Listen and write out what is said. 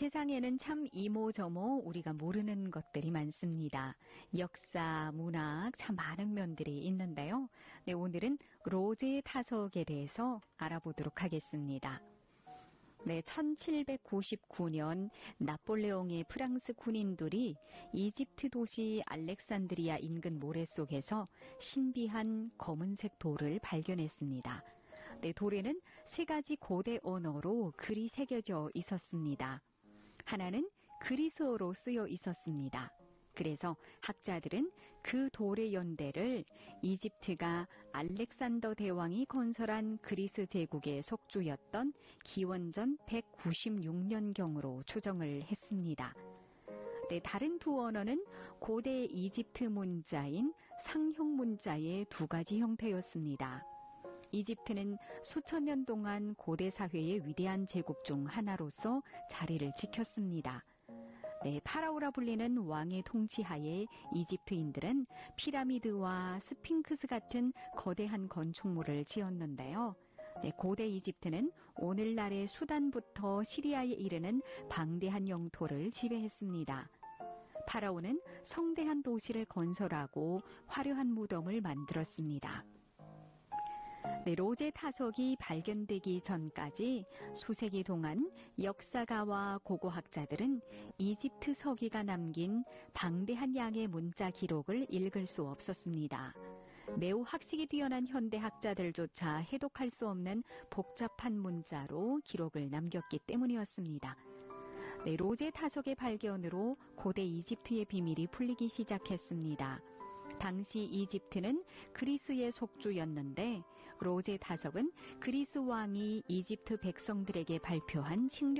세상에는 참 이모저모 우리가 모르는 것들이 많습니다. 역사, 문학, 참 많은 면들이 있는데요. 네, 오늘은 로제 타석에 대해서 알아보도록 하겠습니다. 네, 1799년 나폴레옹의 프랑스 군인들이 이집트 도시 알렉산드리아 인근 모래 속에서 신비한 검은색 돌을 발견했습니다. 네, 돌에는 세 가지 고대 언어로 글이 새겨져 있었습니다. 하나는 그리스어로 쓰여 있었습니다. 그래서 학자들은 그 돌의 연대를 이집트가 알렉산더 대왕이 건설한 그리스 제국의 속주였던 기원전 196년경으로 추정을 했습니다. 네, 다른 두 언어는 고대 이집트 문자인 상형 문자의 두 가지 형태였습니다. 이집트는 수천 년 동안 고대 사회의 위대한 제국 중 하나로서 자리를 지켰습니다. 네, 파라오라 불리는 왕의 통치하에 이집트인들은 피라미드와 스핑크스 같은 거대한 건축물을 지었는데요. 네, 고대 이집트는 오늘날의 수단부터 시리아에 이르는 방대한 영토를 지배했습니다. 파라오는 성대한 도시를 건설하고 화려한 무덤을 만들었습니다. 네, 로제 타석이 발견되기 전까지 수세기 동안 역사가와 고고학자들은 이집트 서기가 남긴 방대한 양의 문자 기록을 읽을 수 없었습니다. 매우 학식이 뛰어난 현대 학자들조차 해독할 수 없는 복잡한 문자로 기록을 남겼기 때문이었습니다. 네, 로제 타석의 발견으로 고대 이집트의 비밀이 풀리기 시작했습니다. 당시 이집트는 그리스의 속주였는데 로제 타석은 그리스 왕이 이집트 백성들에게 발표한 칙령